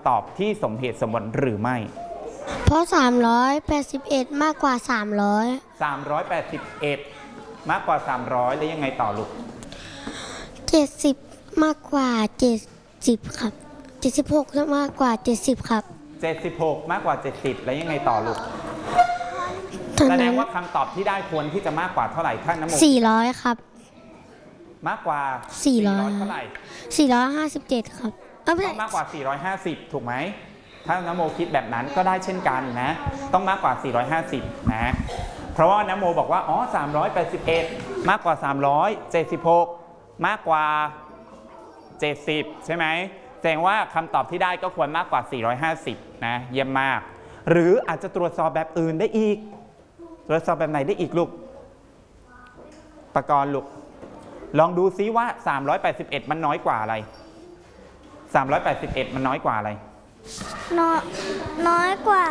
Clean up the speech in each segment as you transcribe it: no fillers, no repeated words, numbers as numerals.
ำตอบที่สมเหตุสมผลหรือไม่เพราะ381มากกว่า 381มากกว่า300แล้วยังไงต่อลูก 70มากกว่า70ครับ76มากกว่า70ครับ 76มากกว่า70แล้วยังไงต่อลูกแสดงว่าคำตอบที่ได้ควรที่จะมากกว่าเท่าไหร่ท่านน้ำมนต์ 400ครับมากกว่า400เท่าไหร่ 457ครับต้องมากกว่า450ถูกไหมถ้าน้ำโมคิดแบบนั้นก็ได้เช่นกันนะต้องมากกว่า450นะเพราะว่าน้ำโมบอกว่าอ๋อ381มากกว่า376มากกว่า70ใช่ไหมแสดงว่าคำตอบที่ได้ก็ควรมากกว่า450นะเยี่ยมมากหรืออาจจะตรวจสอบแบบอื่นได้อีกตรวจสอบแบบไหนได้อีกลูกปกรณ์ลูกลองดูซิว่า381มันน้อยกว่าอะไร381มันน้อยกว่าอะไรน้อยกว่า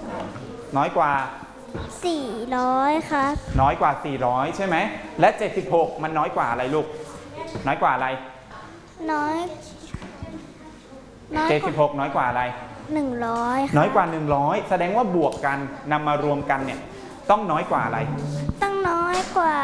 400ครับน้อยกว่า400ใช่ไหมและ76มันน้อยกว่าอะไรลูกน้อยกว่าอะไร76น้อยกว่าอะไร 100 น้อยกว่า100แสดงว่าบวกกันนำมารวมกันเนี่ยต้องน้อยกว่าอะไรต้องน้อยกว่า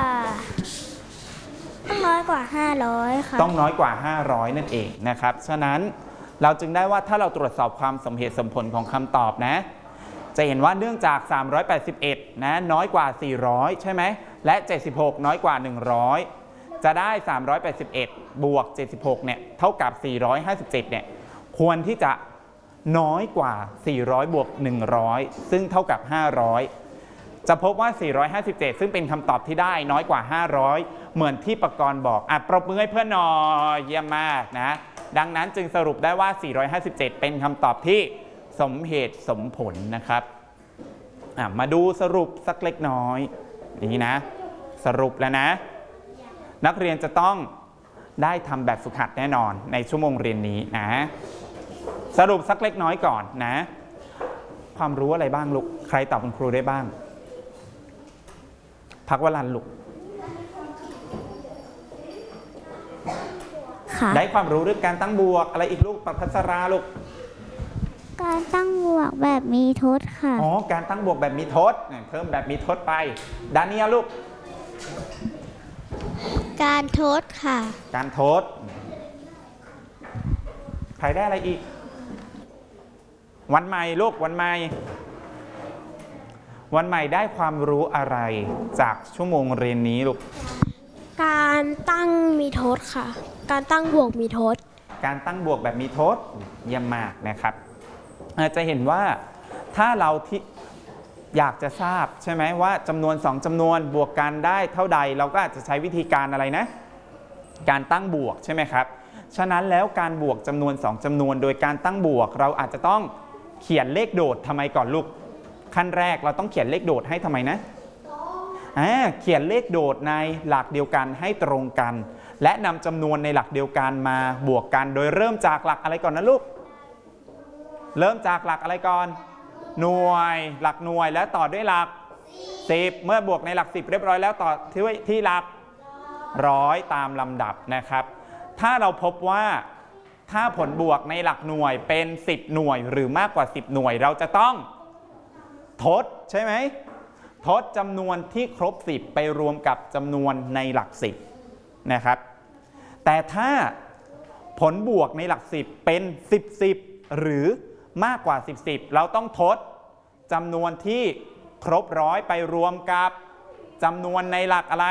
500ครับต้องน้อยกว่า500นั่นเองนะครับฉะนั้นเราจึงได้ว่าถ้าเราตรวจสอบความสมเหตุสมผลของคำตอบนะจะเห็นว่าเนื่องจาก381นะน้อยกว่า400ใช่ไหมและ76น้อยกว่า100จะได้381บวก76เนี่ยเท่ากับ457เนี่ยควรที่จะน้อยกว่า400บวก100ซึ่งเท่ากับ500จะพบว่า457ซึ่งเป็นคำตอบที่ได้น้อยกว่า500เหมือนที่ปกรณ์บอกปรบมือให้เพื่อนหน่อยเยี่ยมมากนะดังนั้นจึงสรุปได้ว่า457เป็นคำตอบที่สมเหตุสมผลนะครับมาดูสรุปสักเล็กน้อยนี่นะสรุปแล้วนะนักเรียนจะต้องได้ทำแบบฝึกหัดแน่นอนในชั่วโมงเรียนนี้นะสรุปสักเล็กน้อยก่อนนะความรู้อะไรบ้างลูกใครตอบคุณครูได้บ้างพักวลันลูกได้ความรู้เรื่องการตั้งบวกอะไรอีกลูกประภัสราลูกการตั้งบวกแบบมีทดค่ะอ๋อการตั้งบวกแบบมีทดเพิ่มแบบมีทดไปดานิเอลลูกการทดค่ะการทดใครได้อะไรอีกวันใหม่ลูกวันใหม่ได้ความรู้อะไรจากชั่วโมงเรียนนี้ลูกการตั้งมีทดค่ะการตั้งบวกมีทดการตั้งบวกแบบมีทดเยี่ยมมากนะครับจะเห็นว่าถ้าเราที่อยากจะทราบใช่ไหมว่าจำนวน2จำนวนบวกกันได้เท่าใดเราก็อาจจะใช้วิธีการอะไรนะการตั้งบวกใช่ไหมครับฉะนั้นแล้วการบวกจำนวน2จำนวนโดยการตั้งบวกเราอาจจะต้องเขียนเลขโดดทำไมก่อนลูกขั้นแรกเราต้องเขียนเลขโดดให้ทำไมนะเขียนเลขโดดในหลักเดียวกันให้ตรงกันและนำจำนวนในหลักเดียวกันมาบวกกันโดยเริ่มจากหลักอะไรก่อนนะลูกเริ่มจากหลักอะไรก่อนหน่วยหลักหน่วยแล้วต่อด้วยหลัก10เมื่อบวกในหลัก10เรียบร้อยแล้วต่อที่หลักร้อยตามลำดับนะครับถ้าเราพบว่าถ้าผลบวกในหลักหน่วยเป็น10หน่วยหรือมากกว่า10หน่วยเราจะต้องทดใช่ไหมทดจำนวนที่ครบ10ไปรวมกับจำนวนในหลัก10นะครับแต่ถ้าผลบวกในหลัก10เป็น10หรือมากกว่า10เราต้องทดจำนวนที่ครบร้อยไปรวมกับจำนวนในหลักอะไร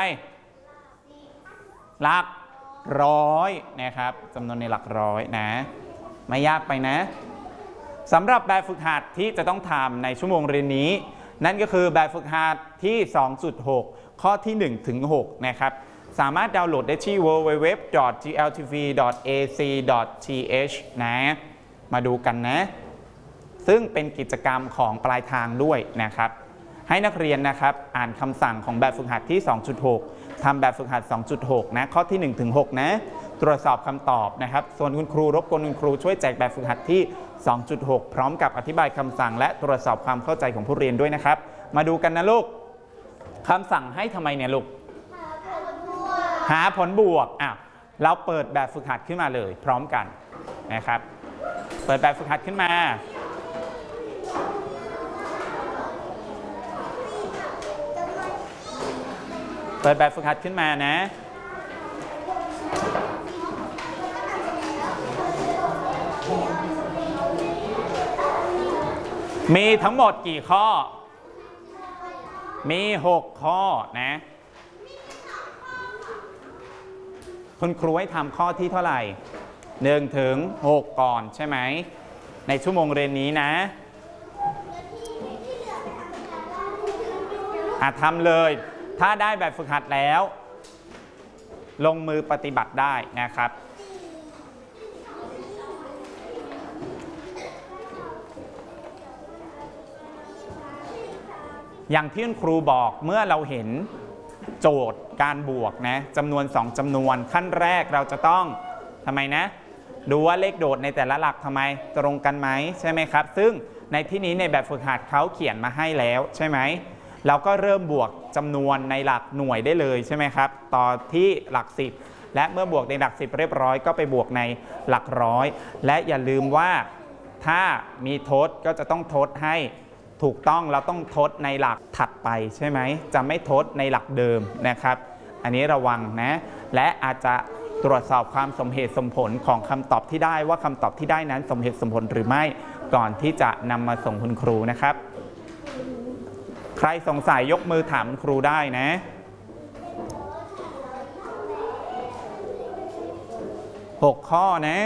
หลักร้อยนะครับจำนวนในหลักร้อยนะไม่ยากไปนะสำหรับแบบฝึกหัดที่จะต้องทำในชั่วโมงเรียนนี้นั่นก็คือแบบฝึกหัดที่ 2.6 ข้อที่1ถึง6นะครับสามารถดาวน์โหลดได้ที่ www.gltv.ac.th นะมาดูกันนะซึ่งเป็นกิจกรรมของปลายทางด้วยนะครับให้นักเรียนนะครับอ่านคำสั่งของแบบฝึกหัดที่ 2.6 ทำแบบฝึกหัด 2.6 นะข้อที่1ถึง6นะตรวจสอบคำตอบนะครับส่วนคุณครูรบกวนคุณครูช่วยแจกแบบฝึกหัดที่ 2.6 พร้อมกับอธิบายคำสั่งและตรวจสอบความเข้าใจของผู้เรียนด้วยนะครับมาดูกันนะลูกคำสั่งให้ทำไมเนี่ยลูกหาผลบวกเราเปิดแบบฝึกหัดขึ้นมาเลยพร้อมกันนะครับเปิดแบบฝึกหัดขึ้นมาเปิดแบบฝึกหัดขึ้นมานะมีทั้งหมดกี่ข้อมี6ข้อนะคุณครูให้ทำข้อที่เท่าไหร่1 ถึง 6ก่อนใช่ไหมในชั่วโมงเรียนนี้นะทำเลยถ้าได้แบบฝึกหัดแล้วลงมือปฏิบัติได้นะครับอย่างที่คุณครูบอกเมื่อเราเห็นโจทย์การบวกนะจำนวน2จำนวนขั้นแรกเราจะต้องทำไมนะดูว่าเลขโดดในแต่ละหลักทำไมตรงกันไหมใช่ไหมครับซึ่งในที่นี้ในแบบฝึกหัดเขาเขียนมาให้แล้วใช่ไหมเราก็เริ่มบวกจำนวนในหลักหน่วยได้เลยใช่ไหมครับต่อที่หลัก10และเมื่อบวกในหลัก10เรียบร้อยก็ไปบวกในหลักร้อยและอย่าลืมว่าถ้ามีทดก็จะต้องทดให้ถูกต้องเราต้องทดในหลักถัดไปใช่ไหมจะไม่ทดในหลักเดิมนะครับอันนี้ระวังนะและอาจจะตรวจสอบความสมเหตุสมผลของคำตอบที่ได้ว่าคำตอบที่ได้นั้นสมเหตุสมผลหรือไม่ก่อนที่จะนำมาส่งคุณครูนะครับใครสงสัยยกมือถามคุณครูได้นะ6ข้อนะ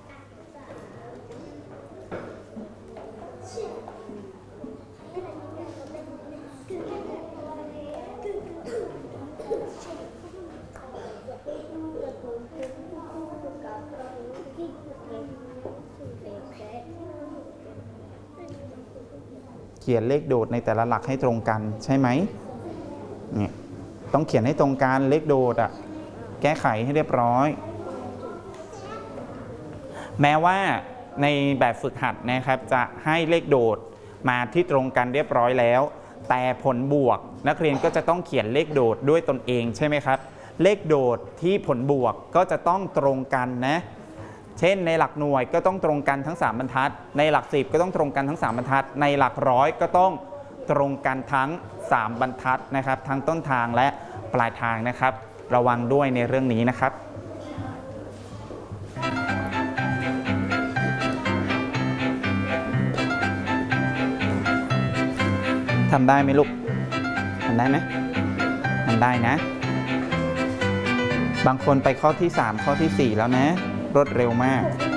เขียนเลขโดดในแต่ละหลักให้ตรงกันใช่ไหมเนี่ยต้องเขียนให้ตรงกันเลขโดดแก้ไขให้เรียบร้อยแม้ว่าในแบบฝึกหัดนะครับจะให้เลขโดดมาที่ตรงกันเรียบร้อยแล้วแต่ผลบวกนักเรียนก็จะต้องเขียนเลขโดดด้วยตนเองใช่ไหมครับเลขโดดที่ผลบวกก็จะต้องตรงกันนะเช่นในหลักหน่วยก็ต้องตรงกันทั้ง3บรรทัดในหลัก10ก็ต้องตรงกันทั้ง3บรรทัดในหลักร้อยก็ต้องตรงกันทั้ง3บรรทัดนะครับทั้งต้นทางและปลายทางนะครับระวังด้วยในเรื่องนี้นะครับทำได้ไหมลูกทำได้ไหมทำได้นะบางคนไปข้อที่3ข้อที่4แล้วนะรวดเร็วมาก